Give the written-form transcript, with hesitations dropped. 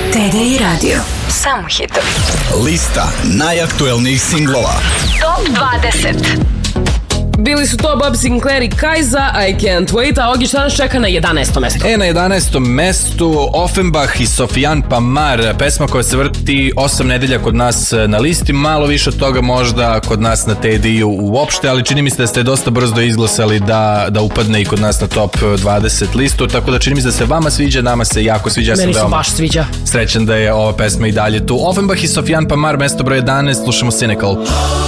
TDI Radio. Samo hitovi. Lista najaktuelnijih singlova. Top 20. Bili su to Bob Sinclair i Kajza, I Can't Wait, a Ogi šta nas čeka na 11. mesto? Na 11. mestu Offenbach i Sofiane Pamar, pesma koja se vrti 8 nedelja kod nas na listi, malo više od toga možda kod nas na TDI-u uopšte, ali čini mi se da ste dosta brzo izglasali da upadne i kod nas na top 20 listu, tako da čini mi se da se vama sviđa, nama se jako sviđa. Meni se baš sviđa. Srećan da je ova pesma i dalje tu. Offenbach i Sofiane Pamar, mesto broj 11, slušamo Cynical.